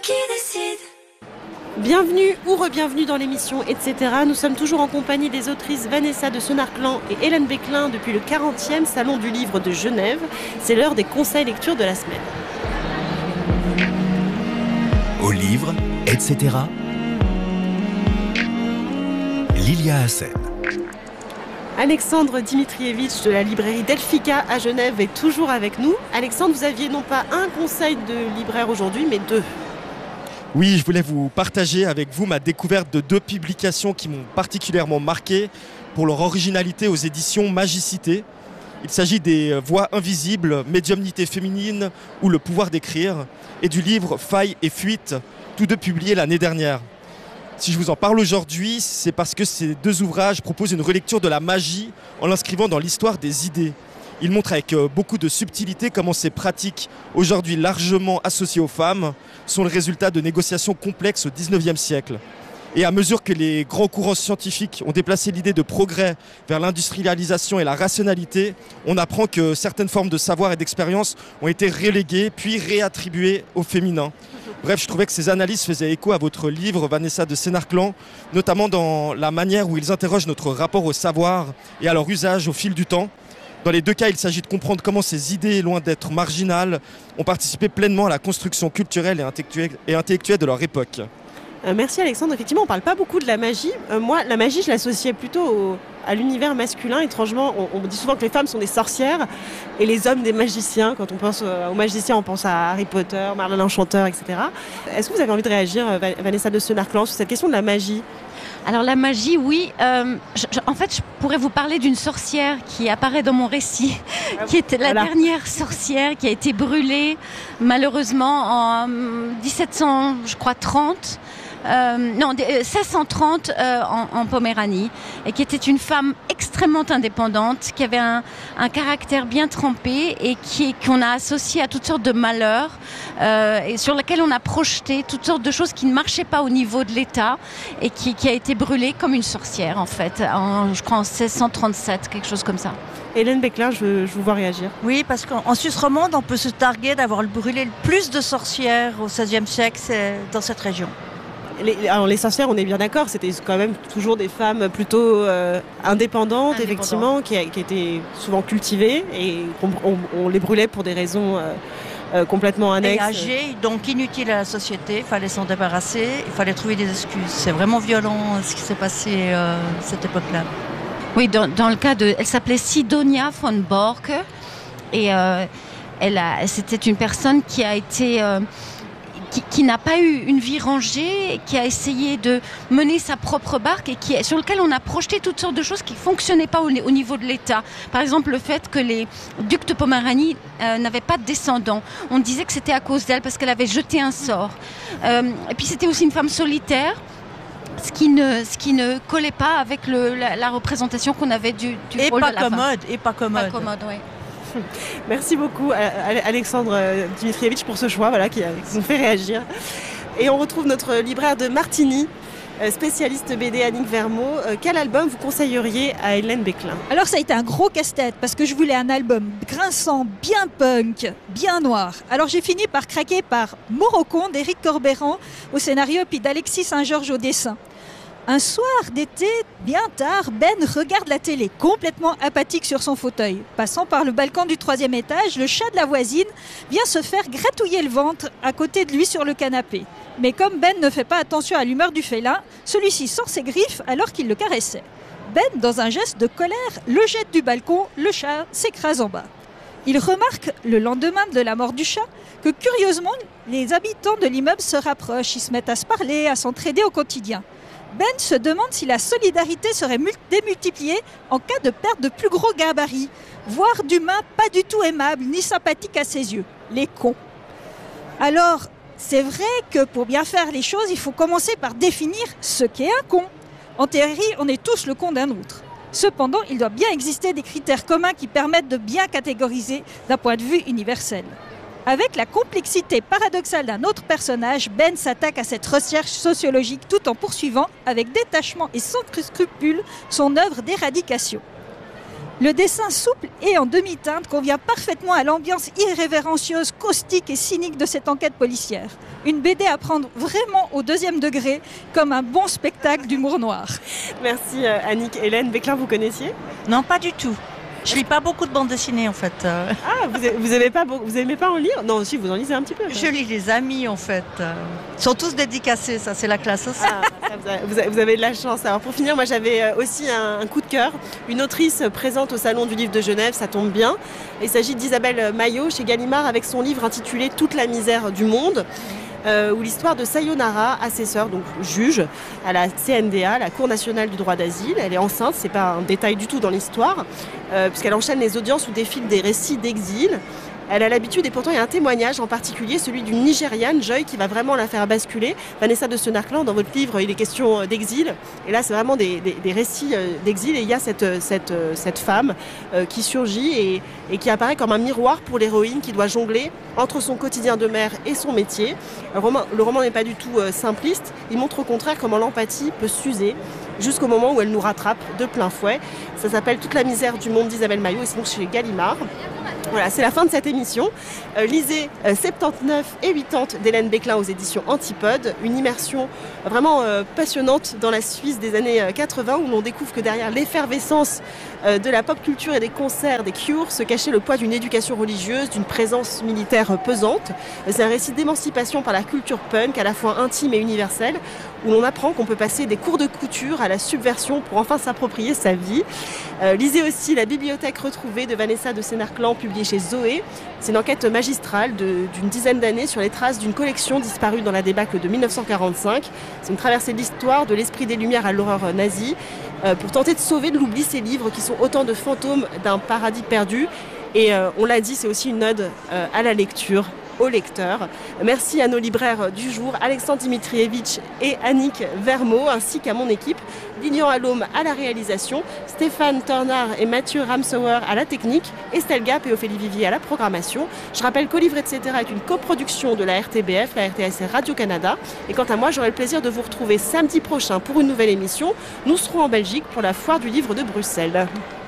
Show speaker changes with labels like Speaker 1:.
Speaker 1: qui décide.
Speaker 2: Bienvenue ou re-bienvenue dans l'émission etc. Nous sommes toujours en compagnie des autrices Vanessa de Senarclan et Hélène Beclin depuis le 40e Salon du Livre de Genève. C'est l'heure des conseils lecture de la semaine.
Speaker 3: Au livre, etc. Lilia Hassen.
Speaker 2: Alexandre Dimitrievitch de la librairie Delphica à Genève est toujours avec nous. Alexandre, vous aviez non pas un conseil de libraire aujourd'hui, mais deux.
Speaker 4: Oui, je voulais vous partager avec vous ma découverte de deux publications qui m'ont particulièrement marqué pour leur originalité aux éditions Magicité. Il s'agit des Voix invisibles, Médiumnité féminine ou Le pouvoir d'écrire et du livre Failles et fuites, tous deux publiés l'année dernière. Si je vous en parle aujourd'hui, c'est parce que ces deux ouvrages proposent une relecture de la magie en l'inscrivant dans l'histoire des idées. Ils montrent avec beaucoup de subtilité comment ces pratiques, aujourd'hui largement associées aux femmes, sont le résultat de négociations complexes au XIXe siècle. Et à mesure que les grands courants scientifiques ont déplacé l'idée de progrès vers l'industrialisation et la rationalité, on apprend que certaines formes de savoir et d'expérience ont été reléguées puis réattribuées au féminin. Bref, je trouvais que ces analyses faisaient écho à votre livre, Vanessa de Senarclan, notamment dans la manière où ils interrogent notre rapport au savoir et à leur usage au fil du temps. Dans les deux cas, il s'agit de comprendre comment ces idées, loin d'être marginales, ont participé pleinement à la construction culturelle et intellectuelle de leur époque.
Speaker 2: Merci Alexandre. Effectivement, on ne parle pas beaucoup de la magie. Moi, la magie, je l'associais plutôt à l'univers masculin. Étrangement, on dit souvent que les femmes sont des sorcières et les hommes des magiciens. Quand on pense aux magiciens, on pense à Harry Potter, Merlin l'Enchanteur, etc. Est-ce que vous avez envie de réagir, Vanessa de Senarclan, sur cette question de la magie ?
Speaker 5: Alors la magie, oui. En fait, je pourrais vous parler d'une sorcière qui apparaît dans mon récit, qui était la dernière sorcière qui a été brûlée, malheureusement, en 1730. 1630 en Poméranie, et qui était une femme extrêmement indépendante, qui avait un caractère bien trempé et qu'on a associé à toutes sortes de malheurs et sur laquelle on a projeté toutes sortes de choses qui ne marchaient pas au niveau de l'État et qui a été brûlée comme une sorcière en fait, je crois en 1637, quelque chose comme ça.
Speaker 2: Hélène Beclin, je vous vois réagir.
Speaker 6: Oui, parce qu'en Suisse romande, on peut se targuer d'avoir brûlé le plus de sorcières au XVIe siècle, c'est dans cette région.
Speaker 2: Les sorcières, on est bien d'accord, c'était quand même toujours des femmes plutôt indépendantes, effectivement, qui étaient souvent cultivées et on les brûlait pour des raisons complètement annexes.
Speaker 6: Et âgées, donc inutiles à la société, il fallait s'en débarrasser, il fallait trouver des excuses. C'est vraiment violent ce qui s'est passé à cette époque-là.
Speaker 5: Oui, dans le cas elle s'appelait Sidonia von Borke et c'était une personne qui a été... qui n'a pas eu une vie rangée, qui a essayé de mener sa propre barque et sur lequel on a projeté toutes sortes de choses qui ne fonctionnaient pas au niveau de l'État. Par exemple, le fait que les ducs de Poméranie n'avaient pas de descendants. On disait que c'était à cause d'elle parce qu'elle avait jeté un sort. Et puis c'était aussi une femme solitaire, ce qui ne collait pas avec la représentation qu'on avait du rôle de la femme.
Speaker 6: Et pas commode.
Speaker 5: Pas commode, oui.
Speaker 2: Merci beaucoup Alexandre Dimitrievitch pour ce choix qui nous fait réagir. Et on retrouve notre libraire de Martigny, spécialiste BD Annick Vermeaux. Quel album vous conseilleriez à Hélène Beclin ?
Speaker 7: Alors ça a été un gros casse-tête parce que je voulais un album grinçant, bien punk, bien noir. Alors j'ai fini par craquer par Morocon d'Éric Corbeyran au scénario puis d'Alexis Saint-Georges au dessin. Un soir d'été, bien tard, Ben regarde la télé, complètement apathique sur son fauteuil. Passant par le balcon du 3e étage, le chat de la voisine vient se faire gratouiller le ventre à côté de lui sur le canapé. Mais comme Ben ne fait pas attention à l'humeur du félin, celui-ci sort ses griffes alors qu'il le caressait. Ben, dans un geste de colère, le jette du balcon, le chat s'écrase en bas. Il remarque, le lendemain de la mort du chat, que curieusement, les habitants de l'immeuble se rapprochent, ils se mettent à se parler, à s'entraider au quotidien. Ben se demande si la solidarité serait démultipliée en cas de perte de plus gros gabarits, voire d'humains pas du tout aimables ni sympathiques à ses yeux, les cons. Alors, c'est vrai que pour bien faire les choses, il faut commencer par définir ce qu'est un con. En théorie, on est tous le con d'un autre. Cependant, il doit bien exister des critères communs qui permettent de bien catégoriser d'un point de vue universel. Avec la complexité paradoxale d'un autre personnage, Ben s'attaque à cette recherche sociologique tout en poursuivant, avec détachement et sans scrupule, son œuvre d'éradication. Le dessin souple et en demi-teinte convient parfaitement à l'ambiance irrévérencieuse, caustique et cynique de cette enquête policière. Une BD à prendre vraiment au 2e degré, comme un bon spectacle d'humour noir.
Speaker 2: Merci Annick. Hélène Beclin, vous connaissiez ?
Speaker 6: Non, pas du tout. Je lis pas beaucoup de bandes dessinées en fait.
Speaker 2: Ah, vous aimez pas en lire ? Non, si, vous en lisez un petit peu.
Speaker 6: Je lis les amis en fait. Ils sont tous dédicacés, ça c'est la classe aussi.
Speaker 2: Ah, vous avez de la chance. Alors pour finir, moi j'avais aussi un coup de cœur. Une autrice présente au Salon du Livre de Genève, ça tombe bien. Il s'agit d'Isabelle Maillot chez Gallimard avec son livre intitulé « Toute la misère du monde ». Où l'histoire de Sayonara, assesseur, donc juge à la CNDA, la Cour nationale du droit d'asile. Elle est enceinte, c'est pas un détail du tout dans l'histoire, puisqu'elle enchaîne les audiences où défilent des récits d'exil. Elle a l'habitude, et pourtant il y a un témoignage en particulier, celui d'une Nigériane, Joy, qui va vraiment la faire basculer. Vanessa de Senarclan, dans votre livre, il est question d'exil. Et là, c'est vraiment des récits d'exil. Et il y a cette femme qui surgit et qui apparaît comme un miroir pour l'héroïne qui doit jongler entre son quotidien de mère et son métier. Le roman n'est pas du tout simpliste. Il montre au contraire comment l'empathie peut s'user jusqu'au moment où elle nous rattrape de plein fouet. Ça s'appelle « Toute la misère du monde » d'Isabelle Maillot et c'est donc chez Gallimard. Voilà, c'est la fin de cette émission. Lisez 79 et 80 d'Hélène Beclin aux éditions Antipode. Une immersion vraiment passionnante dans la Suisse des années 80 où l'on découvre que derrière l'effervescence de la pop culture et des concerts, des cures, se cachait le poids d'une éducation religieuse, d'une présence militaire pesante. C'est un récit d'émancipation par la culture punk, à la fois intime et universelle, où l'on apprend qu'on peut passer des cours de couture à la subversion pour enfin s'approprier sa vie. Lisez aussi La bibliothèque retrouvée de Vanessa de Senarclan, publiée chez Zoé. C'est une enquête magistrale d'une dizaine d'années sur les traces d'une collection disparue dans la débâcle de 1945. C'est une traversée de l'histoire, de l'esprit des Lumières à l'horreur nazie, pour tenter de sauver de l'oubli ces livres qui sont autant de fantômes d'un paradis perdu. Et on l'a dit, c'est aussi une ode à la lecture, aux lecteurs. Merci à nos libraires du jour, Alexandre Dimitrievitch et Annick Vermeau, ainsi qu'à mon équipe, Lilian Allôme à la réalisation, Stéphane Tornard et Mathieu Ramsauer à la technique, Estelle Gap et Ophélie Vivier à la programmation. Je rappelle qu'Au Livre, etc. est une coproduction de la RTBF, la RTS et Radio-Canada. Et quant à moi, j'aurai le plaisir de vous retrouver samedi prochain pour une nouvelle émission. Nous serons en Belgique pour la Foire du Livre de Bruxelles.